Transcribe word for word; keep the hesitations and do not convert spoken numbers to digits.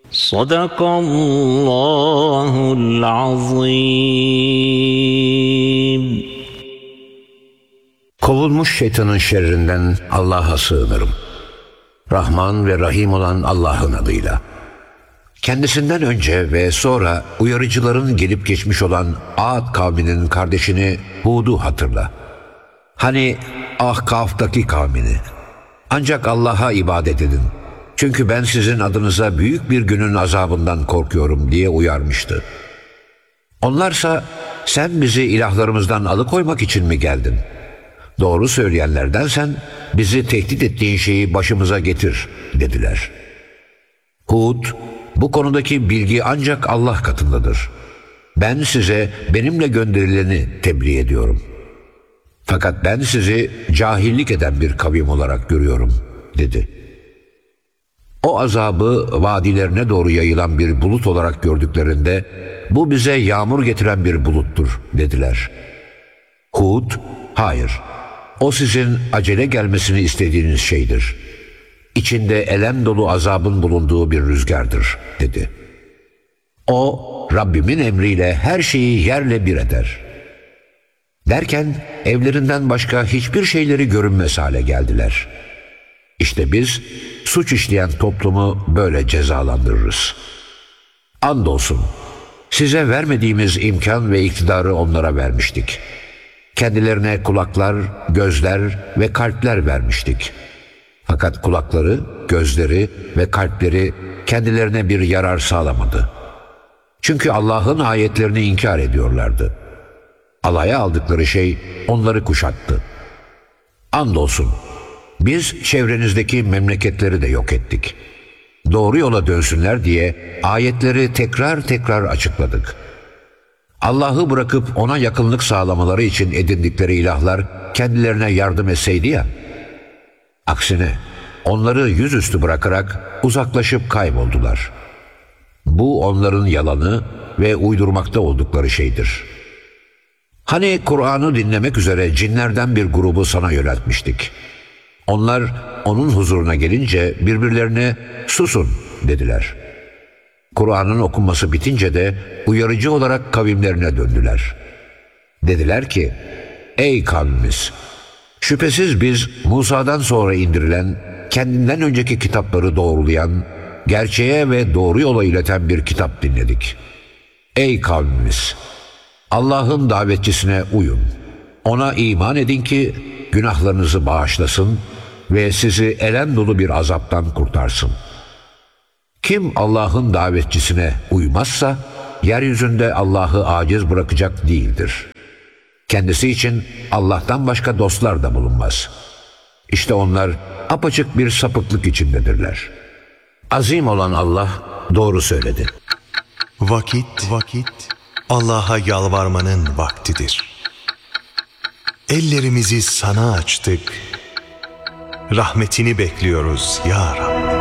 Sadakallahul azim. Kovulmuş şeytanın şerrinden Allah'a sığınırım. Rahman ve Rahim olan Allah'ın adıyla. Kendisinden önce ve sonra uyarıcıların gelip geçmiş olan Ad kavminin kardeşini Hud'u hatırla. Hani Ahkaf'taki kavmini. Ancak Allah'a ibadet edin. Çünkü ben sizin adınıza büyük bir günün azabından korkuyorum diye uyarmıştı. Onlarsa sen bizi ilahlarımızdan alıkoymak için mi geldin? Doğru söyleyenlerdensen bizi tehdit ettiğin şeyi başımıza getir dediler. Hud, bu konudaki bilgi ancak Allah katındadır. Ben size benimle gönderileni tebliğ ediyorum. Fakat ben sizi cahillik eden bir kavim olarak görüyorum dedi. O azabı vadilerine doğru yayılan bir bulut olarak gördüklerinde bu bize yağmur getiren bir buluttur dediler. Hud, hayır, o sizin acele gelmesini istediğiniz şeydir. İçinde elem dolu azabın bulunduğu bir rüzgardır dedi. O Rabbimin emriyle her şeyi yerle bir eder. Derken evlerinden başka hiçbir şeyleri görünmez hale geldiler. İşte biz suç işleyen toplumu böyle cezalandırırız. Andolsun size vermediğimiz imkan ve iktidarı onlara vermiştik. Kendilerine kulaklar, gözler ve kalpler vermiştik. Fakat kulakları, gözleri ve kalpleri kendilerine bir yarar sağlamadı. Çünkü Allah'ın ayetlerini inkar ediyorlardı. Alaya aldıkları şey onları kuşattı. Andolsun biz çevrenizdeki memleketleri de yok ettik. Doğru yola dönsünler diye ayetleri tekrar tekrar açıkladık. Allah'ı bırakıp ona yakınlık sağlamaları için edindikleri ilahlar kendilerine yardım etseydi ya. Aksine onları yüzüstü bırakarak uzaklaşıp kayboldular. Bu onların yalanı ve uydurmakta oldukları şeydir. Hani Kur'an'ı dinlemek üzere cinlerden bir grubu sana yöneltmiştik. Onlar onun huzuruna gelince birbirlerine susun dediler. Kur'an'ın okunması bitince de uyarıcı olarak kavimlerine döndüler. Dediler ki, ey kavmimiz! Şüphesiz biz Musa'dan sonra indirilen, kendinden önceki kitapları doğrulayan, gerçeğe ve doğru yola ileten bir kitap dinledik. Ey kavmimiz! Allah'ın davetçisine uyun. Ona iman edin ki günahlarınızı bağışlasın ve sizi elem dolu bir azaptan kurtarsın. Kim Allah'ın davetçisine uymazsa, yeryüzünde Allah'ı aciz bırakacak değildir. Kendisi için Allah'tan başka dostlar da bulunmaz. İşte onlar apaçık bir sapıklık içindedirler. Azim olan Allah doğru söyledi. Vakit, vakit Allah'a yalvarmanın vaktidir. Ellerimizi sana açtık. Rahmetini bekliyoruz ya Rabbi.